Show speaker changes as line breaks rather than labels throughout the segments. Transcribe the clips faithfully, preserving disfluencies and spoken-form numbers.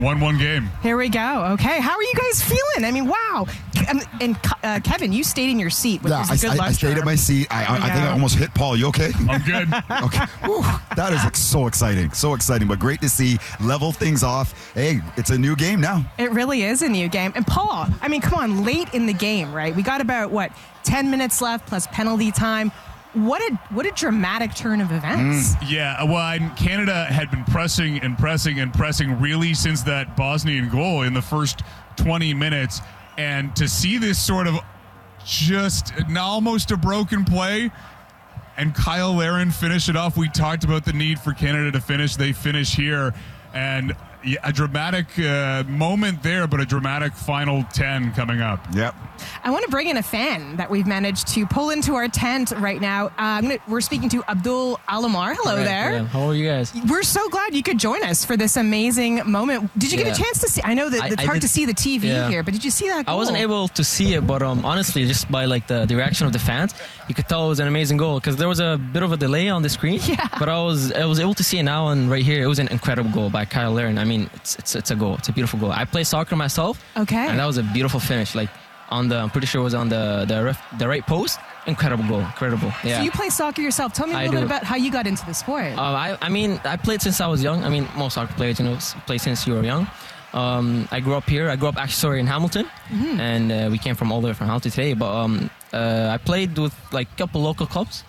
one one game.
Here we go. Okay. How are you guys feeling? I mean, wow. And, and uh, Kevin, you stayed in your seat, which
Yeah,
was a good
I, I, I stayed in my seat. I, I, I think I almost hit Paul. You okay?
I'm good.
Okay. Whew, that is so exciting. So exciting, but great to see. Level things off. Hey, it's a new game now.
It really is a new game. And Paul, I mean, come on, late in the game, right? We got about, what, ten minutes left plus penalty time. What a what a dramatic turn of events.
Mm. Yeah, well, and Canada had been pressing and pressing and pressing really since that Bosnian goal in the first twenty minutes. And to see this sort of just almost a broken play and Kyle Larin finish it off. We talked about the need for Canada to finish. They finish here. And yeah, a dramatic uh, moment there, but a dramatic final ten coming up.
Yep.
I want to bring in a fan that we've managed to pull into our tent right now. Uh, I'm gonna, we're speaking to Abdul Alamar. Hello
right,
there.
Yeah. How are you guys?
We're so glad you could join us for this amazing moment. Did you
yeah.
get a chance to see? I know that
I,
it's
I
hard
did,
to see the T V
yeah.
here, but did you see that goal?
I wasn't able to see it, but um, honestly, just by like the, the reaction of the fans, you could tell it was an amazing goal because there was a bit of a delay on the screen.
Yeah.
But I was I was able to see it now, and right here, it was an incredible goal by Kyle Larin. I mean, it's it's it's a goal. It's a beautiful goal. I play soccer myself.
Okay.
And that was a beautiful finish. Like on the, I'm pretty sure it was on the the, ref, the right post. Incredible goal. Incredible. Yeah.
So you play soccer yourself. Tell me a
I
little
do.
bit about how you got into the sport.
Uh, I, I mean, I played since I was young. I mean, most soccer players, you know, play since you were young. Um, I grew up here. I grew up actually sorry in Hamilton,
mm-hmm.
and uh, we came from all the way from Hamilton today. But um, uh, I played with like a couple local clubs.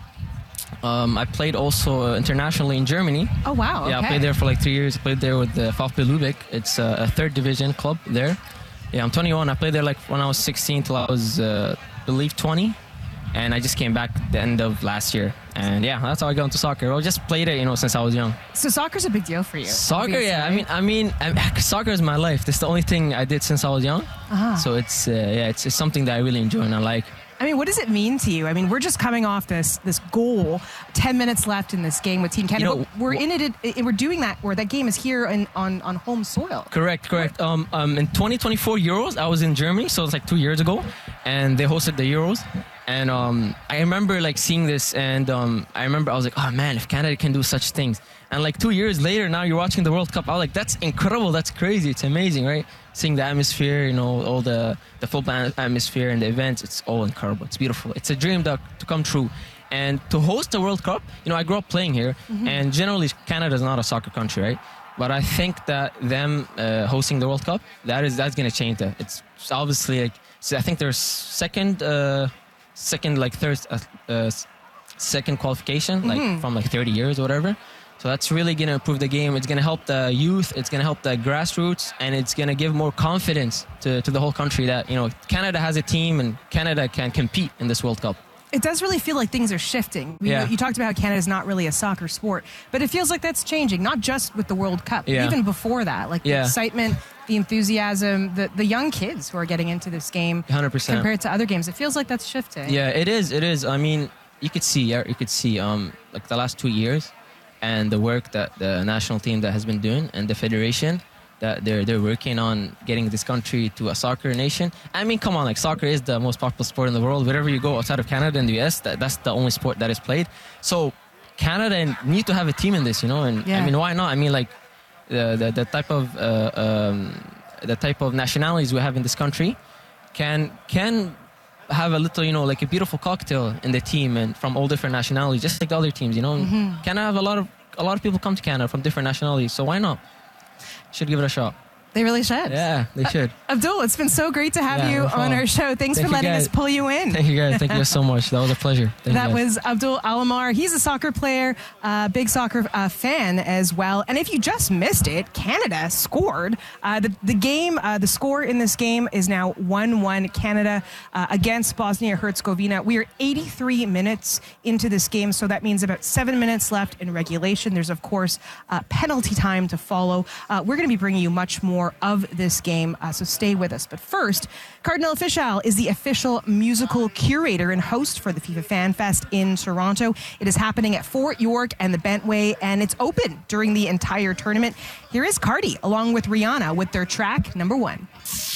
Um, I played also uh, internationally in Germany.
Oh wow!
Yeah,
okay.
I played there for like three years. I played there with the VfB Lübeck. It's uh, a third division club there. Yeah, I'm twenty-one. I played there like when I was sixteen till I was, uh, I believe, twenty. And I just came back at the end of last year. And yeah, that's how I got into soccer. I just played it, you know, since I was young.
So soccer's a big deal for you.
Soccer,
obviously.
yeah. I mean, I mean, I, soccer is my life. That's the only thing I did since I was young.
Uh-huh.
So it's, uh, yeah, it's, it's something that I really enjoy and I like.
I mean, what does it mean to you? I mean, we're just coming off this this goal, ten minutes left in this game with Team Canada.
You know,
but we're in it, it, we're doing that, where that game is here in, on, on home soil.
Correct, correct. Um, um, in twenty twenty-four Euros, I was in Germany, so it's like two years ago, and they hosted the Euros. And um, I remember like seeing this, and um, I remember I was like, oh man, if Canada can do such things. And like two years later, now you're watching the World Cup. I was like, that's incredible, that's crazy, it's amazing, right? Seeing the atmosphere, you know, all the, the football atmosphere and the events, it's all incredible. It's beautiful. It's a dream that, to come true. And to host the World Cup, you know, I grew up playing here, mm-hmm. and generally Canada is not a soccer country, right? But I think that them uh, hosting the World Cup, that is that's going to change that. It's obviously like, so I think there's second, uh, second like third, uh, uh, second qualification, mm-hmm. like from like thirty years or whatever. So that's really going to improve the game. It's going to help the youth. It's going to help the grassroots, and it's going to give more confidence to, to the whole country that, you know, Canada has a team and Canada can compete in this World Cup.
It does really feel like things are shifting. You,
yeah.
you talked about how Canada's not really a soccer sport, but it feels like that's changing, not just with the World Cup,
yeah.
even before that. Like
yeah.
the excitement, the enthusiasm, the, the young kids who are getting into this game
one hundred percent
compared to other games. It feels like that's shifting.
Yeah, it is. It is. I mean, you could see, yeah, you could see um, like the last two years and the work that the national team that has been doing and the federation that they're they're working on getting this country to a soccer nation. I mean, come on, like soccer is the most popular sport in the world. Wherever you go outside of Canada and the U S, that, that's the only sport that is played. So Canada need to have a team in this, you know. And
yeah.
I mean, why not? I mean, like the the, the type of uh, um, the type of nationalities we have in this country can can have a little, you know, like a beautiful cocktail in the team and from all different nationalities, just like the other teams, you know.
Mm-hmm.
Canada have a lot of a lot of people come to Canada from different nationalities, so why not? Should give it a shot.
They really should.
Yeah, they should.
Uh, Abdul, it's been so great to have
yeah,
you
no
on our show. Thanks
Thank
for letting
guys.
us pull you in.
Thank you guys. Thank you guys so much. That was a pleasure. Thank
that
you guys.
was Abdul Alamar. He's a soccer player, uh, big soccer uh, fan as well. And if you just missed it, Canada scored. Uh, the, the game, uh, the score in this game is now one one Canada uh, against Bosnia-Herzegovina. We are eighty-three minutes into this game, so that means about seven minutes left in regulation. There's, of course, uh, penalty time to follow. Uh, we're going to be bringing you much more of this game, uh, so stay with us. But first, Cardinal Offishall is the official musical curator and host for the FIFA Fan Fest in Toronto. It is happening at Fort York and the Bentway, and it's open during the entire tournament. Here is Cardi along with Rihanna with their track number one.